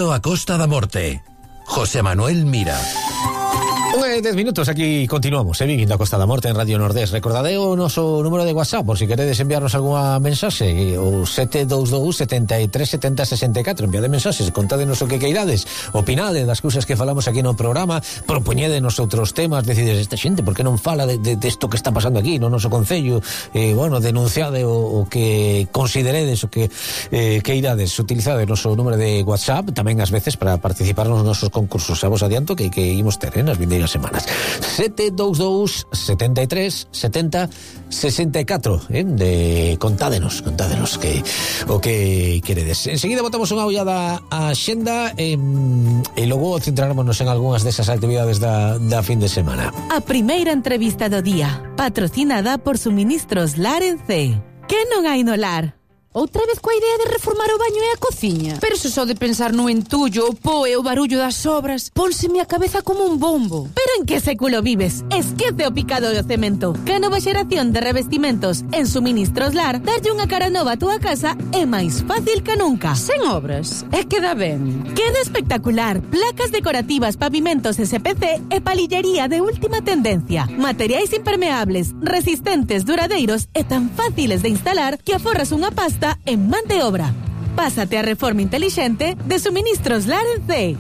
Vindo a Costa da Morte. José Manuel Mira. 10 minutos, aquí continuamos, Vivindo a Costa da Morte en Radio Nordés. Recordade o noso número de WhatsApp por si queredes enviarnos algunha mensaxe, o 722 73 70 64. Enviade mensaxes, contádenos o que queirades, opinade das cousas que falamos aquí no programa, propoñédenos outros temas, decides, esta xente, por que non fala de isto que está pasando aquí no noso concello, denunciade o que consideredes, o que queirades, utilizade o noso número de WhatsApp, tamén ás veces para participar nos nosos concursos. A vos adianto que imos ter nas vindeiras semanas. 722 73 70 64, contádenos que o que queredes. Enseguida botamos unha ollada á xenda e logo centrarmonos en algunhas desas actividades da fin de semana. A primeira entrevista do día, patrocinada por Suministros Lar en C. Que non hai no lar? Outra vez coa idea de reformar o baño e a cociña? Pero se só de pensar no entullo, o po e o barullo das obras, pónseme a cabeza como un bombo. Pero en que século vives? Esquece o picado do cemento. Que a nova xeración de revestimentos en Suministros Lar darlle unha cara nova a túa casa é máis fácil que nunca. Sen obras, e queda ben. Queda espectacular. Placas decorativas, pavimentos SPC e palillería de última tendencia. Materiais impermeables, resistentes, duradeiros e tan fáciles de instalar que aforras unha pasta en man de obra. Pásate a reforma inteligente de Suministros Lar en C.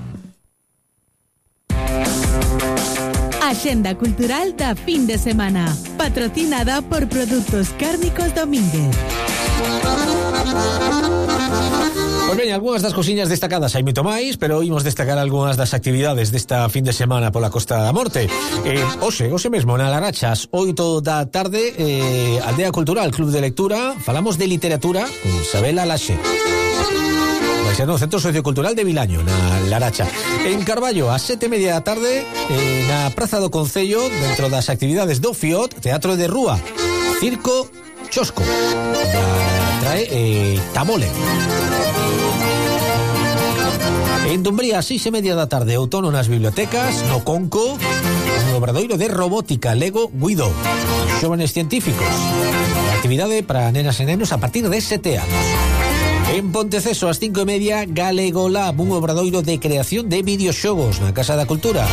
Axenda cultural da fin de semana, patrocinada por Produtos Cárnicos Domínguez. Pois ben, algunhas das cosiñas destacadas hai moito máis, pero imos destacar algunhas das actividades desta fin de semana pola Costa da Morte. Hoxe mesmo na Larachas, 8 da tarde, Aldea Cultural, Club de Lectura, falamos de literatura con Isabela Laxe. Vai ser no Centro Sociocultural de Vilaño, na Laracha. En Carballo, a 7:30 da tarde, na Praza do Concello, dentro das actividades do FIOT, Teatro de Rúa, Circo Chosco, trae Tamole. En Dumbría, 6:30 da tarde, outono nas bibliotecas, no Conco, un obradoiro de robótica Lego Guido, xóvenes científicos, actividade para nenas e nenos a partir de 7 anos. En Ponteceso, ás 5:30, Galego Lab, un obradoiro de creación de videoxogos na Casa da Cultura.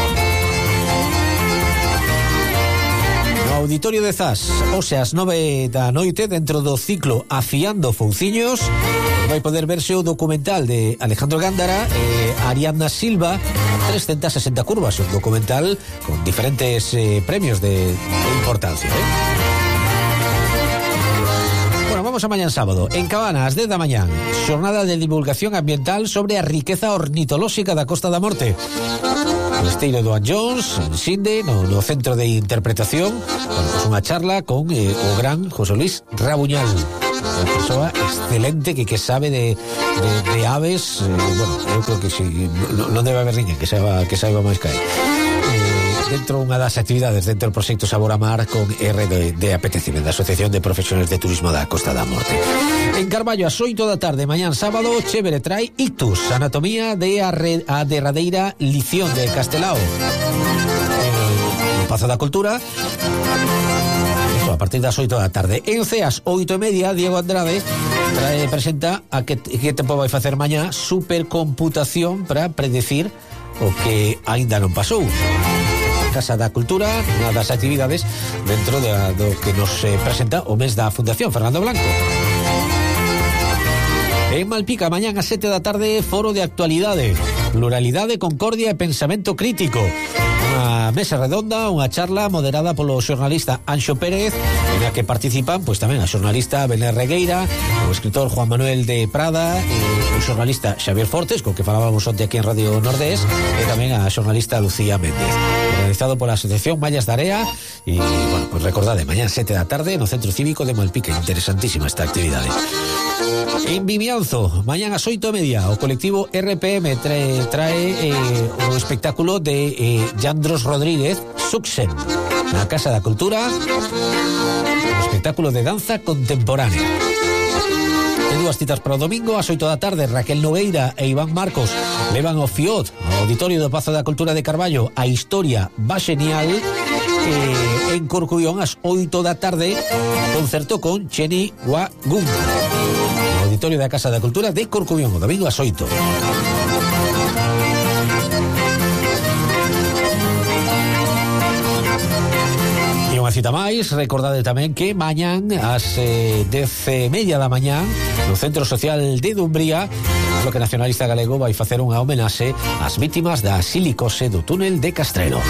No Auditorio de Zas, hoxe ás 9 da noite, dentro do ciclo Afiando Fouciños, vai poder verse o documental de Alejandro Gándara e Ariadna Silva, 360 curvas, un documental con diferentes premios de importancia. Bueno, vamos a mañán sábado. En Cabana, ás 10 da mañán, xornada de divulgación ambiental sobre a riqueza ornitolóxica da Costa da Morte. O esteiro do Jones, en Sinde, no centro de interpretación, unha charla con o gran José Luis Rabuñal, unha persoa excelente que sabe de aves. Eu creo que si, non debe haber ninguén que saiba máis que hai. Dentro unha das actividades dentro do proxecto Sabor a Mar con de Apetecime, da Asociación de Profesionales de Turismo da Costa da Morte. En Carballo, ás 8 da tarde, mañán sábado, Chévere trae Ictus, anatomía de a derradeira lición de Castelao. No Pazo da Cultura, a partir das 8 da tarde. En Ceas, 8:30, Diego Andrade presenta a que tempo vai facer mañá supercomputación para predecir o que aínda non pasou. Casa da Cultura, unha das actividades dentro do que nos presenta o mes da Fundación Fernando Blanco. En Malpica, mañán ás 7 da tarde, foro de actualidade, pluralidade, concordia e pensamento crítico. Unha mesa redonda, unha charla moderada polo xornalista Anxo Pérez, en a que participan pois tamén a xornalista Belén Regueira, o escritor Juan Manuel de Prada, o xornalista Xavier Fortes, co que falábamos onte aquí en Radio Nordés, e tamén a xornalista Lucía Méndez. Organizado pola Asociación Mallas da Area. E, pues recordade, mañán 7 da tarde no Centro Cívico de Malpica. Interesantísima esta actividade. En Vimianzo, mañán ás 8:30, o colectivo RPM trae o espectáculo de Yandros Rodríguez, Suxen, na Casa da Cultura, o espectáculo de danza contemporánea. En dúas citas para o domingo, ás 8 da tarde, Raquel Nogueira e Iván Marcos levan ao FIOT, ao Auditorio do Pazo da Cultura de Carballo, a historia va xenial. En Corcubión, ás 8 da tarde, concerto con Cheni Wagun, no Auditorio da Casa da Cultura de Corcubión, o domingo ás 8. unha cita máis. Recordade tamén que mañán ás 10:30 da mañán no Centro Social de Dumbría o Bloque Nacionalista Galego vai facer unha homenaxe ás vítimas da silicose do túnel de Castrelo.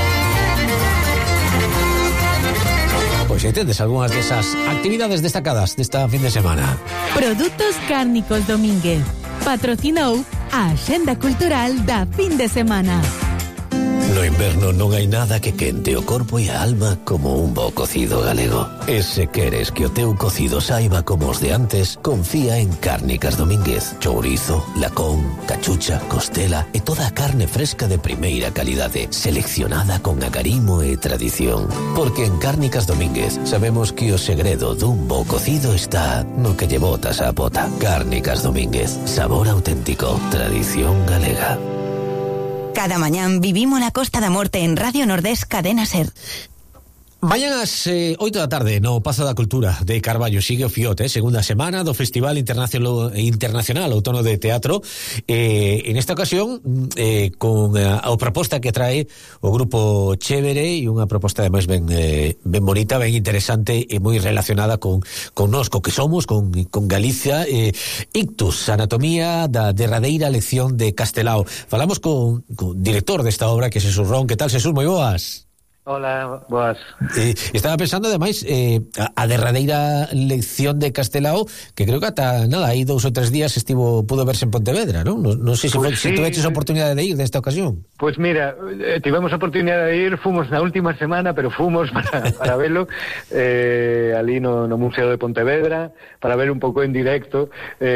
Pois se tendes algunhas desas actividades destacadas desta fin de semana. Produtos Cárnicos Domínguez patrocinou a Axenda Cultural da fin de semana. No inverno non hai nada que quente o corpo e a alma como un bo cocido galego. E se queres que o teu cocido saiba como os de antes, confía en Cárnicas Domínguez. Chourizo, lacón, cachucha, costela e toda a carne fresca de primeira calidade, seleccionada con agarimo e tradición. Porque en Cárnicas Domínguez sabemos que o segredo dun bo cocido está no que lle botas a pota. Cárnicas Domínguez, sabor auténtico, tradición galega. Cada mañán vivimos la Costa da Morte en Radio Nordés Cadena Ser. Mañan ás 8 da tarde no Pazo da Cultura de Carballo sigue o fiote, segunda semana do Festival Internacional Outono de Teatro, en esta ocasión con a proposta que trae o grupo Chévere e unha proposta ademais ben bonita, ben interesante e moi relacionada con nós, co que somos, con Galicia. Ictus, anatomía da derradeira lección de Castelao. Falamos con director desta obra, que é Xesús Ron. Que tal, Xesús? Moi boas. Hola, boas. Estaba pensando, ademais, a derradeira lección de Castelao, que creo que ata, nada, aí 2 ou 3 días pudo verse en Pontevedra, non? Non sei se tuveches a oportunidade de ir desta ocasión. Pois mira, tivemos a oportunidade de ir, fomos na última semana, pero fomos para velo ali no Museo de Pontevedra, para ver un pouco en directo,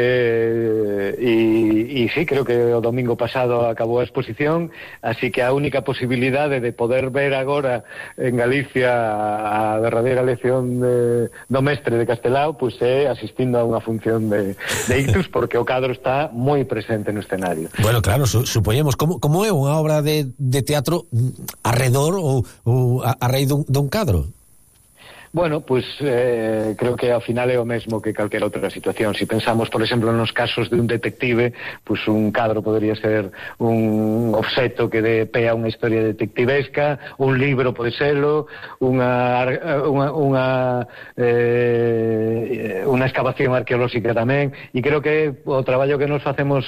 e sí, creo que o domingo pasado acabou a exposición, así que a única posibilidade de poder ver agora en Galicia a derradeira lección do mestre de Castelao, pois é asistindo a unha función de Ictus, porque o cadro está moi presente no escenario. Bueno, claro, supoñemos, como é unha obra de teatro arredor ou a raíz dun cadro? Bueno, pues creo que ao final é o mesmo que calquera outra situación. Si pensamos, por exemplo, nos casos de un detective, pues un cadro podría ser un obxecto que dé pé a unha historia detectivesca, un libro pode serlo, unha excavación arqueolóxica tamén, e creo que o traballo que nos facemos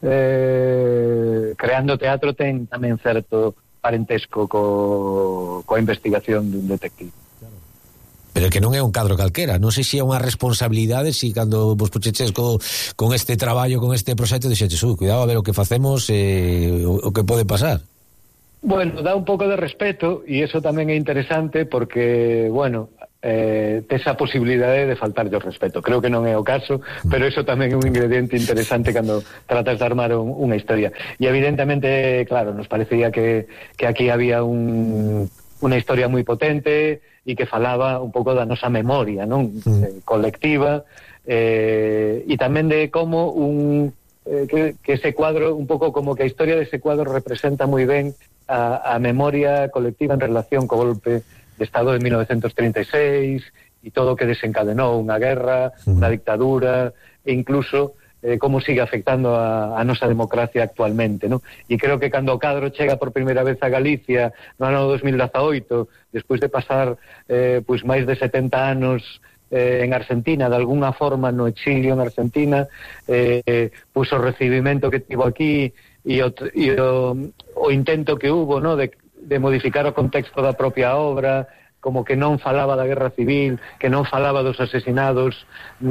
creando teatro ten tamén certo parentesco coa investigación dun detective. Pero que non é un cadro calquera. Non sei se é unha responsabilidade, se cando vos puxeches con este traballo, con este proxecto, dixeches, cuidado a ver o que facemos, o que pode pasar. Bueno, dá un pouco de respeto, e eso tamén é interesante porque, bueno, tes a posibilidade de faltarlle o respeto. Creo que non é o caso, pero eso tamén é un ingrediente interesante cando tratas de armar unha historia. E evidentemente, claro, nos parecía que aquí había unha historia moi potente e que falaba un pouco da nosa memoria, non? Colectiva, e tamén de como que ese cuadro, un pouco como que a historia dese cuadro representa moi ben a memoria colectiva en relación co golpe de Estado de 1936 e todo o que desencadenou unha guerra, unha dictadura, e incluso como sigue afectando a nosa democracia actualmente, ¿no? E creo que cando o cadro chega por primeira vez a Galicia no ano 2018, despois de pasar pois máis de 70 anos en Argentina, de alguna forma no exilio en Argentina, pois o recibimento que tivo aquí e o intento que hubo, ¿no? de modificar o contexto da propia obra, como que non falaba da guerra civil, que non falaba dos asesinados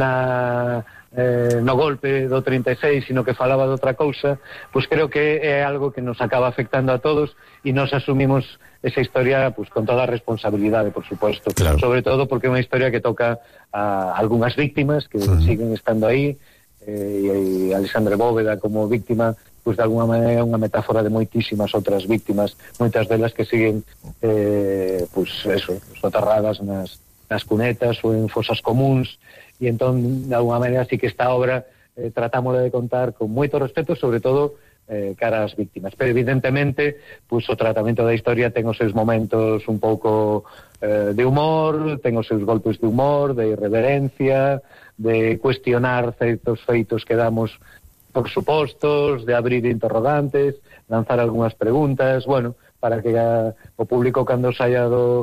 no golpe do 36, sino que falaba de outra cousa, pois creo que é algo que nos acaba afectando a todos e nos asumimos esa historia pues, con toda a responsabilidade, por suposto. Claro. Sobre todo porque é unha historia que toca a algunhas víctimas que siguen estando aí, e Alexandre Bóveda como víctima, pues de alguna maneira é unha metáfora de moitísimas outras víctimas, moitas delas que siguen pues eso, soterradas nas cunetas ou en fosas comuns. E entón, de alguna maneira, sí que esta obra tratámosla de contar con moito respeto, sobre todo cara ás víctimas. Pero, evidentemente, pues, o tratamento da historia ten os seus momentos un pouco de humor, ten os seus golpes de humor, de irreverencia, de cuestionar certos feitos que damos por supostos, de abrir interrogantes, lanzar algunhas preguntas, bueno, para que o público, cando saia do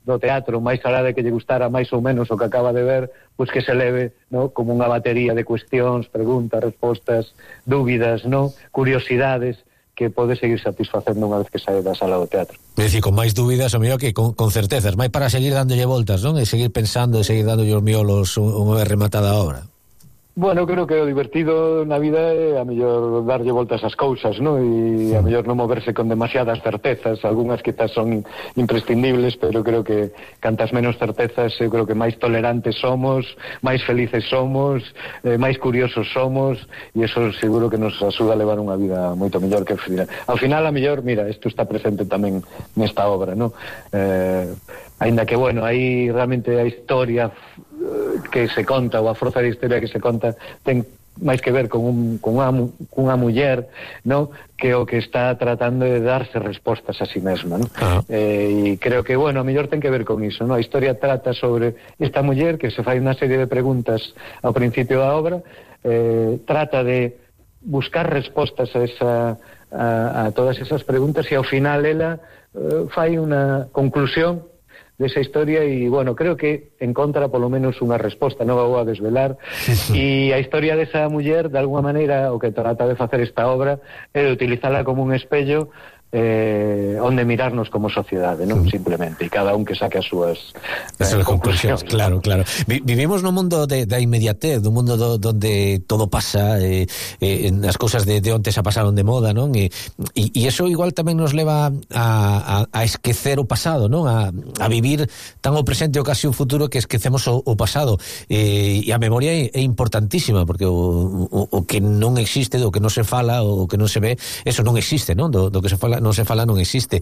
do teatro, máis alá de que lle gustara máis ou menos o que acaba de ver, pois que se leve, no, como unha batería de cuestións, preguntas, respostas, dúbidas, no, curiosidades que pode seguir satisfacendo unha vez que sae da sala do teatro. É dicir, con máis dúbidas, o mellor que con certezas, máis para seguir dándolle voltas, non? E seguir pensando e seguir dándolle os miolos unha vez rematada a obra. Bueno, creo que o divertido na vida é a mellor darlle voltas ás cousas, non? E a mellor non moverse con demasiadas certezas, algunhas quizás son imprescindibles, pero creo que cantas menos certezas, eu creo que máis tolerantes somos, máis felices somos, máis curiosos somos, e eso seguro que nos axuda a levar unha vida moito mellor que ao final, a mellor, mira, isto está presente tamén nesta obra, non? Ainda que, bueno, aí realmente a historia que se conta, ou a forza da historia que se conta, ten máis que ver con unha muller, no, que o que está tratando de darse respostas a si mesma, no? E creo que, bueno, a mellor ten que ver con iso, no? A historia trata sobre esta muller que se fai unha serie de preguntas ao principio da obra, trata de buscar respostas a todas esas preguntas, e ao final ela fai unha conclusión desa historia e, bueno, creo que encontra polo menos unha resposta, non a vou a desvelar, e a historia desa muller, de alguma maneira, o que trata de facer esta obra é de utilizala como un espello onde mirarnos como sociedade, non? Simplemente, e cada un que saque as súas conclusións. Claro. Vivimos nun mundo da inmediatez, dun mundo donde todo pasa, as cousas de onte xa pasaron de moda, non? E eso igual tamén nos leva a esquecer o pasado, non? A vivir tan o presente o casi o futuro que esquecemos o pasado. E a memoria é importantísima, porque o que non existe, do que non se fala, o que non se ve, eso non existe, non? Do que se fala non existe.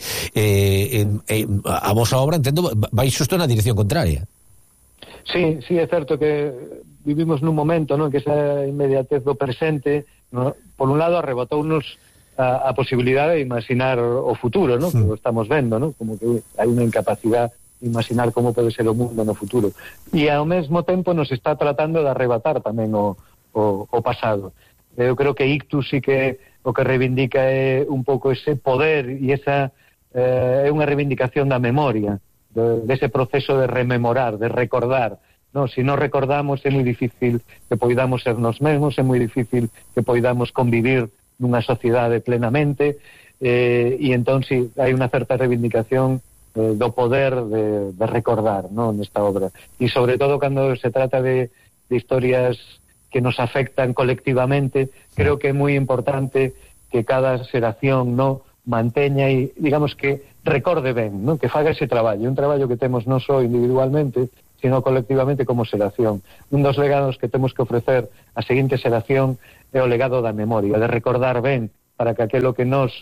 A vosa obra, entendo, vai xusto na dirección contraria. Sí, é certo que vivimos nun momento, non, que esa inmediatez do presente, no, por un lado arrebatounos a posibilidade de imaginar o futuro, non, que lo estamos vendo, non, como que hai unha incapacidade de imaginar como pode ser o mundo no futuro, e ao mesmo tempo nos está tratando de arrebatar tamén o pasado. Eu creo que Ictus sí que o que reivindica é un pouco ese poder, e esa é unha reivindicación da memoria, dese proceso de rememorar, de recordar, no? Se non recordamos é moi difícil que poidamos ser nos mesmos, é moi difícil que poidamos convivir nunha sociedade plenamente, e entón sí, hai unha certa reivindicación do poder de recordar, no? Nesta obra, e sobre todo cando se trata de historias que nos afectan colectivamente, creo que é moi importante que cada xeración, no, manteña e, digamos, que recorde ben, non, que faga ese traballo, un traballo que temos non só individualmente, sino colectivamente como xeración. Un dos legados que temos que ofrecer á seguinte xeración é o legado da memoria, de recordar ben, para que aquelo que nos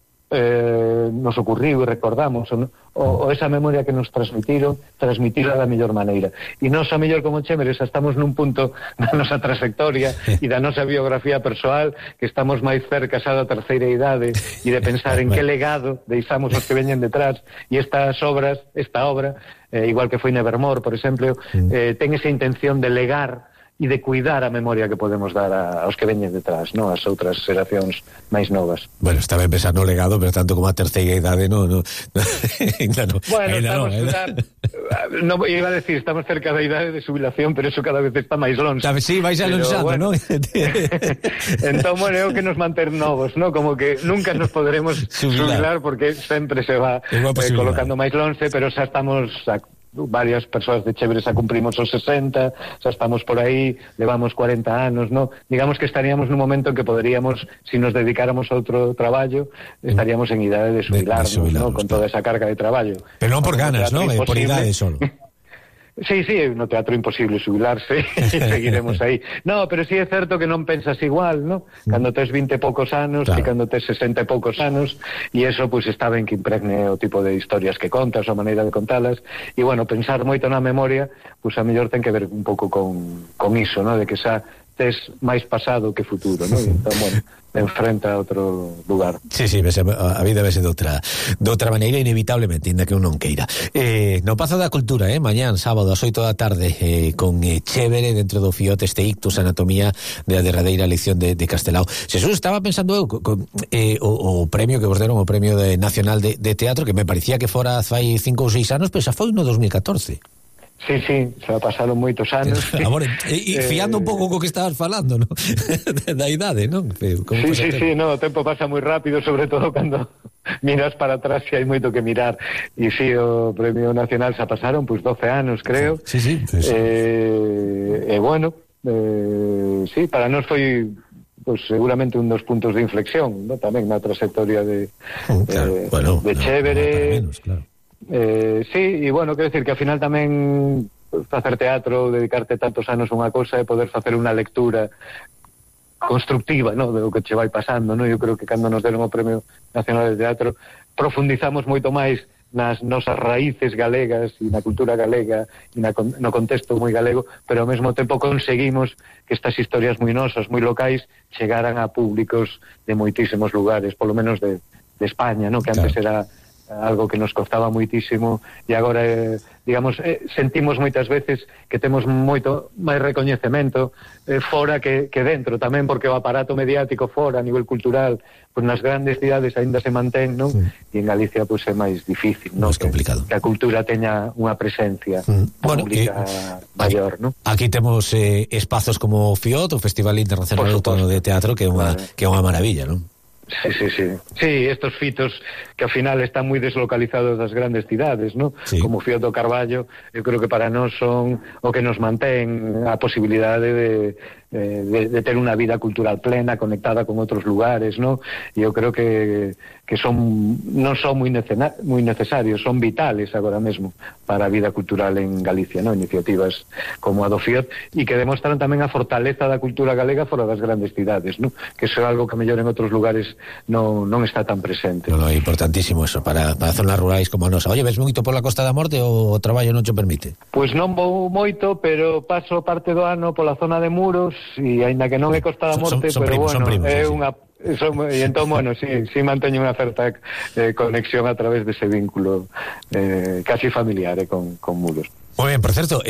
ocurriu e recordamos, o esa memoria que nos transmitira da mellor maneira. E nós, a mellor como Chémeres, estamos nun punto da nosa trayectoria e da nosa biografía persoal que estamos máis cerca xa da terceira idade e de pensar en que legado deixamos os que veñen detrás, e esta obra, igual que foi Nevermore, por exemplo, ten esa intención de legar e de cuidar a memoria que podemos dar aos que veñen detrás, non? As outras xeracións máis novas. Bueno, está ben pensar no legado, pero tanto como a terceira idade, no. Bueno, no, iba a decir, estamos cerca da idade de jubilación, pero eso cada vez está máis longe. Sí, vais alonxando, bueno, non? Entón, bueno, é o que nos manter novos, non? Como que nunca nos poderemos jubilar porque sempre se va colocando máis longe, pero xa estamos varias persoas de Chéveres a cumprimos os 60, xa estamos por aí, levamos 40 anos, no? Digamos que estaríamos nun momento en que poderíamos, se nos dedicáramos a outro traballo, estaríamos en idade de xubilarnos, ¿no? Con toda esa carga de traballo. Pero non por ganas, ¿no? Por idade solo. Sí, no teatro imposible xubilarse e seguiremos aí. No, pero sí é certo que non pensas igual, ¿no? Cando tes 20 e poucos anos, claro, que cando tes 60 e poucos anos, e eso, pois, está ben que impregne o tipo de historias que contas, a maneira de contalas, e, bueno, pensar moito na memoria, pois, a mellor ten que ver un pouco con iso, ¿no? De que xa tes máis pasado que futuro, non? Entón, bueno, enfrenta a outro lugar. Sí, a vida vese de outra maneira, inevitablemente, ainda que un non queira. No Pazo da Cultura, mañán, sábado, ás 8 da tarde, con Chévere, dentro do FIOT, este Ictus, anatomía de a derradeira lección de Castelao. Xesús, estaba pensando eu, o premio que vos deron, o premio nacional de teatro, que me parecía que fora fai 5 ou 6 anos, pero xa foi no 2014. Sí, xa pasaron moitos anos. Amor, fiando un pouco co que estabas falando, ¿no? Da idade, non? Sí, no, o tempo pasa moi rápido, sobre todo cando miras para atrás, que hai moito que mirar. E sí, o Premio Nacional xa pasaron, 12 anos, creo. Sí. Bueno, sí, para nós foi seguramente un dos puntos de inflexión, ¿no? Tamén na trayectoria de Chévere. Claro. Sí, e bueno, quero decir que ao final tamén facer teatro, dedicarte tantos anos a unha cosa e poder facer unha lectura constructiva, ¿no? De o que che vai pasando, ¿no? Eu creo que cando nos deron o Premio Nacional de Teatro profundizamos moito máis nas nosas raíces galegas e na cultura galega e no contexto moi galego, pero ao mesmo tempo conseguimos que estas historias moi nosas, moi locais, chegaran a públicos de moitísimos lugares, polo menos de España, ¿no? Que antes era algo que nos costaba moitísimo e agora, digamos, sentimos moitas veces que temos moito máis recoñecemento fora que dentro tamén, porque o aparato mediático fora a nivel cultural, pues nas grandes cidades aínda se mantén, non? E en Galicia pues é máis difícil, non? Máis complicado. Que a cultura teña unha presencia pública maior, non? Aquí temos espazos como o FIOT, o Festival Internacional Autónomo de Teatro, que é unha maravilla, non? Sí, estos fitos que ao final están moi deslocalizados das grandes cidades, ¿no? Sí. Como Fío do Carballo, eu creo que para nós son o que nos mantén a posibilidade de ter unha vida cultural plena, conectada con outros lugares, ¿no? E eu creo que non son moi necesarios, son vitales agora mesmo para a vida cultural en Galicia, ¿no? Iniciativas como a do FIOT, e que demostran tamén a fortaleza da cultura galega fora das grandes cidades, ¿no? Que iso é algo que mellor en outros lugares non está tan presente. É importantísimo eso, para zonas rurais como a nosa. Oye, ves moito pola Costa da Morte ou o traballo non te permite? Pois non vou moito, pero paso parte do ano pola zona de Muros, e aínda que non é Costa da Morte, pero bueno, é unha... E entón, bueno, sí manteño unha certa conexión a través dese vínculo casi familiar con Muros. Moi ben, por certo,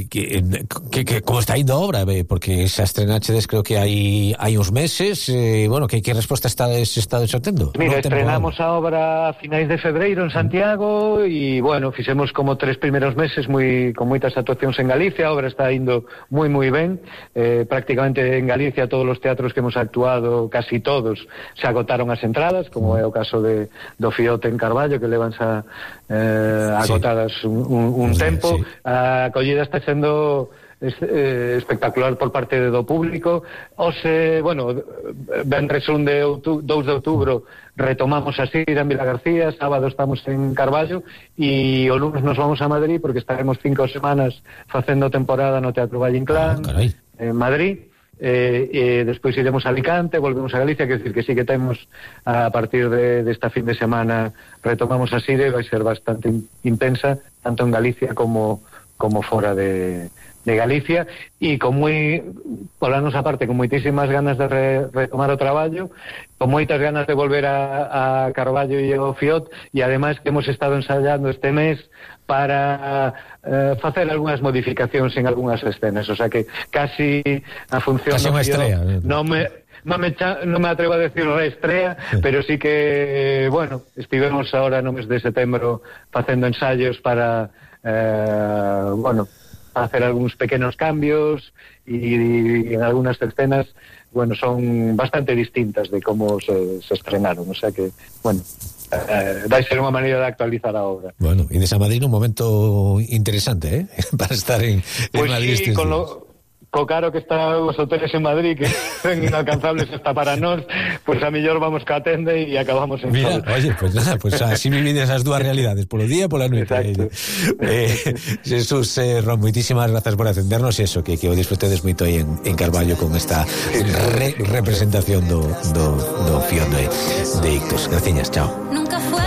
como está indo a obra? Porque xa estrenachedes creo que hai uns meses, bueno, que resposta estades obtendo? Mira, estrenamos a obra a finais de febreiro en Santiago e, bueno, fixemos como 3 primeiros meses con moitas actuacións en Galicia. A obra está indo moi ben, prácticamente en Galicia todos os teatros que hemos actuado, casi todos, se agotaron as entradas, como é o caso do Fiote en Carballo, que levan xa agotadas un tempo. Sí. A acollida está sendo espectacular por parte do público. Bueno, venres 2 de outubro retomamos a xira en Vilagarcía, sábado estamos en Carballo e o lunes nos vamos a Madrid porque estaremos 5 semanas facendo temporada no Teatro Valle Inclán en Madrid. E despois iremos a Alicante, volvemos a Galicia, quer decir que sí que temos a partir desta fin de semana retomamos a xira e vai ser bastante intensa tanto en Galicia como fora de Galicia, e pola nosa parte con moitísimas ganas de retomar o traballo, con moitas ganas de volver a Carballo e ao Fiot, e ademais que hemos estado ensayando este mes para facer algunhas modificacións en algunhas escenas, o sea que casi a función casi unha estrella. Non me atrevo a decir reestrea, pero sí que, bueno, estivemos ahora no mes de setembro facendo ensayos para hacer algúns pequenos cambios e en algunhas escenas, bueno, son bastante distintas de como se estrenaron, o sea que, bueno, vai ser unha maneira de actualizar a obra. Bueno, e desa Madrid un momento interesante, para estar en Madrid. Pues sí, co caro que está os hoteles en Madrid, que son inalcanzables hasta para nós, pues a mellor vamos ca tende e acabamos en Mira, oye, pues nada, pues así vivides esas dúas realidades, polo día e pola noite. Jesús, Ron, moitísimas grazas por atendernos, eso, que o disfrutedes moito aí en Carballo con esta representación do Fion de Ictus. Graciñas, chao.